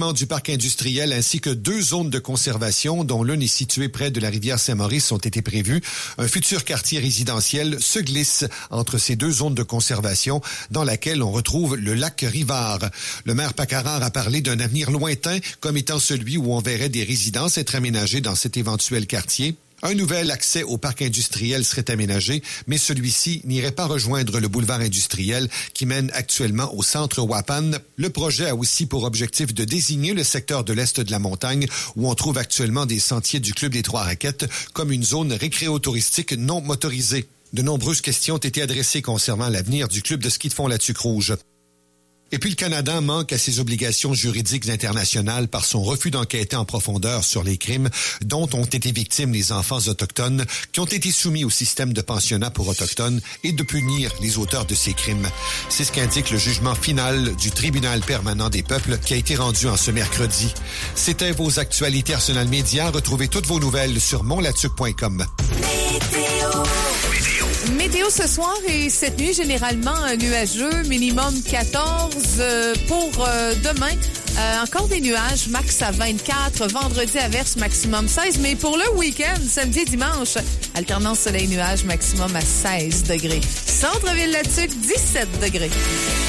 lotissement du parc industriel ainsi que 2 zones de conservation, dont l'une est située près de la rivière Saint-Maurice, ont été prévues. Un futur quartier résidentiel se glisse entre ces 2 zones de conservation dans laquelle on retrouve le lac Rivard. Le maire Pacarard a parlé d'un avenir lointain comme étant celui où on verrait des résidences être aménagées dans cet éventuel quartier. Un nouvel accès au parc industriel serait aménagé, mais celui-ci n'irait pas rejoindre le boulevard industriel qui mène actuellement au centre Wapan. Le projet a aussi pour objectif de désigner le secteur de l'Est de la montagne où on trouve actuellement des sentiers du Club des Trois-Raquettes comme une zone récréotouristique non motorisée. De nombreuses questions ont été adressées concernant l'avenir du club de ski de fond La Tuque Rouge. Et puis le Canada manque à ses obligations juridiques internationales par son refus d'enquêter en profondeur sur les crimes dont ont été victimes les enfants autochtones qui ont été soumis au système de pensionnat pour autochtones et de punir les auteurs de ces crimes. C'est ce qu'indique le jugement final du Tribunal permanent des peuples qui a été rendu en ce mercredi. C'était vos actualités Arsenal Média. Retrouvez toutes vos nouvelles sur monlatuque.com. Météo ce soir et cette nuit, généralement nuageux, minimum 14. Pour demain, encore des nuages, max à 24. Vendredi, averse, maximum 16. Mais pour le week-end, samedi, dimanche, alternance soleil-nuage, maximum à 16 degrés. Centre-ville La Tuque, 17 degrés.